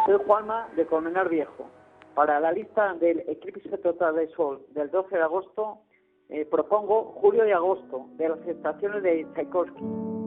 Soy Juanma de Colmenar Viejo. Para la lista del eclipse total de sol del 12 de agosto, propongo julio y agosto, de las estaciones de Tchaikovsky.